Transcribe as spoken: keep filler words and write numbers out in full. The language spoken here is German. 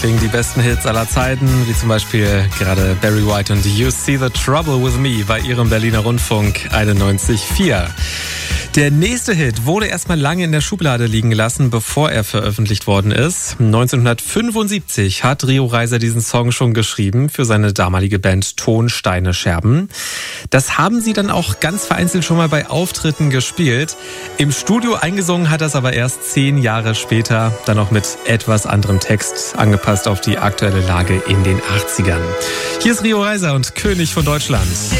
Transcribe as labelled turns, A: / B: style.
A: Die besten Hits aller Zeiten, wie zum Beispiel gerade Barry White und You See the Trouble with Me bei ihrem Berliner Rundfunk einundneunzig Komma vier. Der nächste Hit wurde erstmal lange in der Schublade liegen gelassen, bevor er veröffentlicht worden ist. neunzehnhundertfünfundsiebzig hat Rio Reiser diesen Song schon geschrieben für seine damalige Band Tonsteine Scherben. Das haben sie dann auch ganz vereinzelt schon mal bei Auftritten gespielt. Im Studio eingesungen hat das aber erst zehn Jahre später, dann auch mit etwas anderem Text, angepasst auf die aktuelle Lage in den achtzigern. Hier ist Rio Reiser und König von Deutschland.